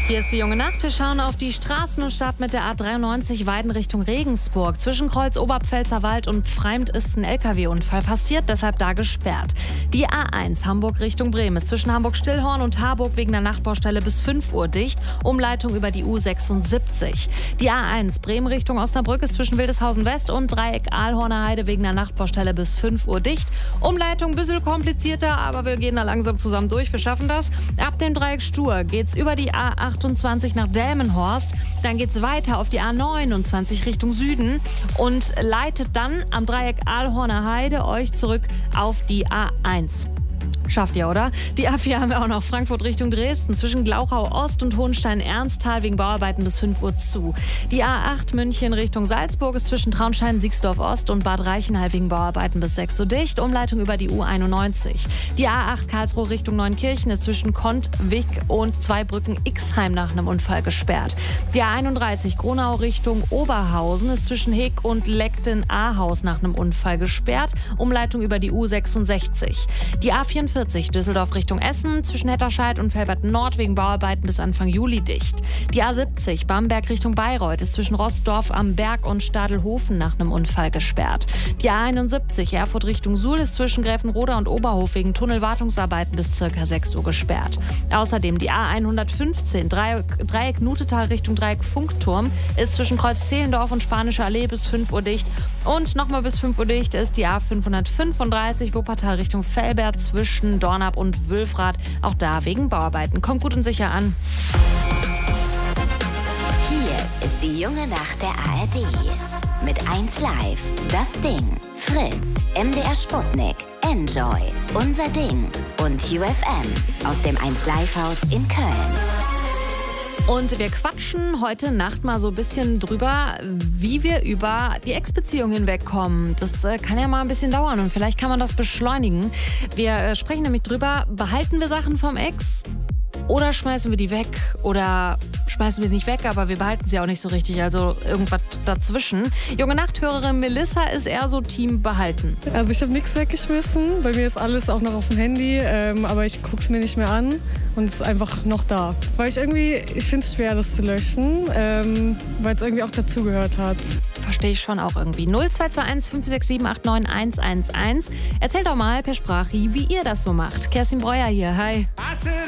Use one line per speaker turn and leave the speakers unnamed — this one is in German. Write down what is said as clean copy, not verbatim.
Hier ist die junge Nacht. Wir schauen auf die Straßen und starten mit der A93 Weiden Richtung Regensburg. Zwischen Kreuz Oberpfälzerwald und Pfreimd ist ein LKW-Unfall passiert, deshalb da gesperrt. Die A1 Hamburg Richtung Bremen ist zwischen Hamburg-Stillhorn und Harburg wegen der Nachtbaustelle bis 5 Uhr dicht. Umleitung über die U76. Die A1 Bremen Richtung Osnabrück ist zwischen Wildeshausen West und Dreieck Ahlhorner Heide wegen der Nachtbaustelle bis 5 Uhr dicht. Umleitung ein bisschen komplizierter, aber wir gehen da langsam zusammen durch. Wir schaffen das. Ab dem Dreieck Stur geht's über die A28 nach Delmenhorst. Dann geht's weiter auf die A29 Richtung Süden und leitet dann am Dreieck Ahlhorner Heide euch zurück auf die A1. Schafft ihr, oder? Die A4 haben wir auch noch. Frankfurt Richtung Dresden. Zwischen Glauchau Ost und Hohenstein-Ernsthal wegen Bauarbeiten bis 5 Uhr zu. Die A8 München Richtung Salzburg ist zwischen Traunstein, Siegsdorf Ost und Bad Reichenhall wegen Bauarbeiten bis 6 Uhr dicht. Umleitung über die U91. Die A8 Karlsruhe Richtung Neunkirchen ist zwischen Kontwig und Zweibrücken-Ixheim nach einem Unfall gesperrt. Die A31 Gronau Richtung Oberhausen ist zwischen Heg und Leckten-Ahaus nach einem Unfall gesperrt. Umleitung über die U66. Die A44 Düsseldorf Richtung Essen, zwischen Hetterscheid und Velbert-Nord wegen Bauarbeiten bis Anfang Juli dicht. Die A70 Bamberg Richtung Bayreuth ist zwischen Rossdorf am Berg und Stadelhofen nach einem Unfall gesperrt. Die A71 Erfurt Richtung Suhl ist zwischen Gräfenroda und Oberhof wegen Tunnelwartungsarbeiten bis ca. 6 Uhr gesperrt. Außerdem die A115 Dreieck Nutetal Richtung Dreieck Funkturm ist zwischen Kreuz Zehlendorf und Spanische Allee bis 5 Uhr dicht. Und nochmal bis 5 Uhr dicht ist die A535 Wuppertal Richtung Velbert zwischen Dornap und Wülfrath. Auch da wegen Bauarbeiten. Kommt gut und sicher an.
Hier ist die junge Nacht der ARD. Mit 1 Live, Das Ding, Fritz, MDR Sputnik, Enjoy, Unser Ding und UFM aus dem 1 Live Haus in Köln.
Und wir quatschen heute Nacht mal so ein bisschen drüber, wie wir über die Ex-Beziehung hinwegkommen. Das kann ja mal ein bisschen dauern und vielleicht kann man das beschleunigen. Wir sprechen nämlich drüber, behalten wir Sachen vom Ex oder schmeißen wir die weg? Oder schmeißen wir nicht weg, aber wir behalten sie auch nicht so richtig, also irgendwas dazwischen. Junge Nachthörerin Melissa ist eher so Team behalten.
Also ich habe nichts weggeschmissen, bei mir ist alles auch noch auf dem Handy, aber ich gucke es mir nicht mehr an und es ist einfach noch da. Weil ich finde es schwer, das zu löschen, weil es irgendwie auch dazugehört hat.
Verstehe ich schon auch irgendwie. 0221 567 89 111. Erzählt doch mal per Sprache, wie ihr das so macht. Kerstin Breuer hier, hi.